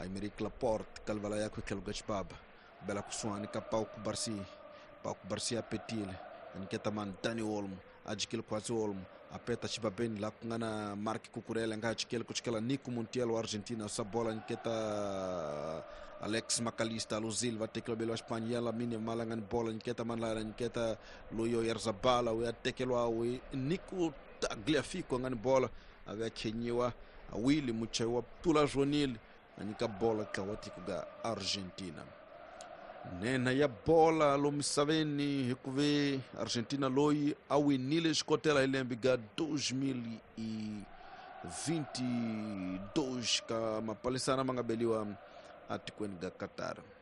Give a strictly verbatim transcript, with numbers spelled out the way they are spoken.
Aymeric Laporte kalvala yakwe kelugachbab bela kuswani ka Pau Kubarsi Pau Kubarsi apetil nketa man Dani Olmo ajikil kwazi Olmo apeta chibabeni la kungana Mark Cucurella nga ajikil kuchikela Nico Montiel wa Argentina sa bola nketa Alex Macalista Luzil va tekelo belo Espanyola mini malangan bola nketa man la nketa Loyo Yarzabala we tekelo awe Nico Tagliafico ngani bola aga chenyewa awili muchewa tula jonil anika bola kawati kuga Argentina nena ya bola lo misaveni hikuve Argentina loi awinile skotela ilembiga dois mil e vinte e dois kama palisana mangabeliwa atikweni ga Qatar.